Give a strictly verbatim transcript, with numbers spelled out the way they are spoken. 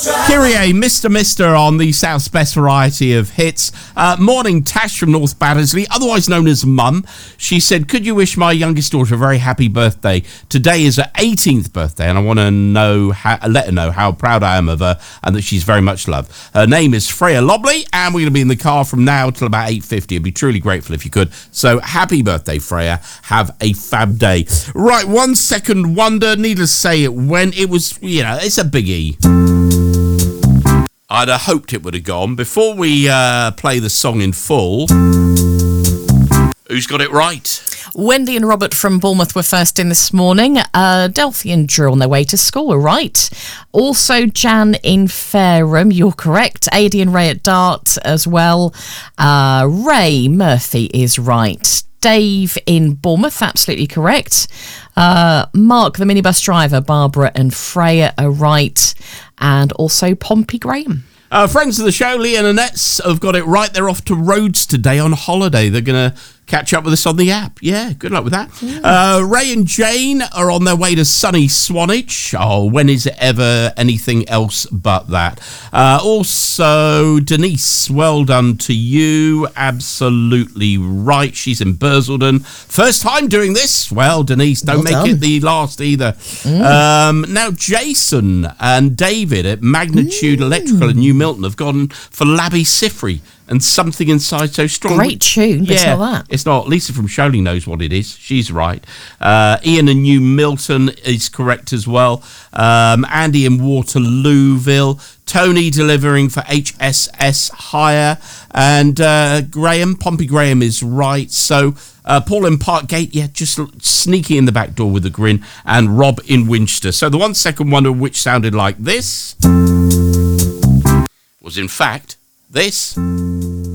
Kyrie, Mister Mister on the South's best variety of hits. Uh, morning, Tash from North Battersley, otherwise known as Mum. She said, could you wish my youngest daughter a very happy birthday? Today is her eighteenth birthday, and I want to know, how, let her know how proud I am of her and that she's very much loved. Her name is Freya Lobley, and we're going to be in the car from now till about eight fifty. I'd be truly grateful if you could. So happy birthday, Freya. Have a fab day. Right, one second wonder. Needless to say, it went. It was, you know, it's a biggie. I'd have hoped it would have gone. Before we uh, play the song in full, who's got it right? Wendy and Robert from Bournemouth were first in this morning. Uh, Delphi and Drew on their way to school were right. Also, Jan in Fareham, you're correct. Adi and Ray at Dart as well. Uh, Ray Murphy is right. Dave in Bournemouth, absolutely correct. Uh, Mark, the minibus driver, Barbara and Freya are right. And also Pompey Graham. Uh, friends of the show, Lee and Annette have got it right. They're off to Rhodes today on holiday. They're going to catch up with us on the app. Yeah, good luck with that. Yeah. Uh, Ray and Jane are on their way to sunny Swanage. Oh, when is it ever anything else but that? Uh, also, Denise, well done to you. Absolutely right. She's in Bursledon. First time doing this. Well, Denise, don't well make done. it the last either. Mm. Um, now, Jason and David at Magnitude mm. Electrical in New Milton have gone for Labby Sifri and Something Inside So Strong. Great tune, but yeah, it's not that. It's not. Lisa from Sholing knows what it is. She's right. Uh, Ian in New Milton is correct as well. Um, Andy in Waterlooville. Tony delivering for H S S Hire. And uh, Graham, Pompey Graham is right. So uh, Paul in Parkgate, yeah, just sneaking in the back door with a grin. And Rob in Winchester. So the one second wonder which sounded like this was in fact this.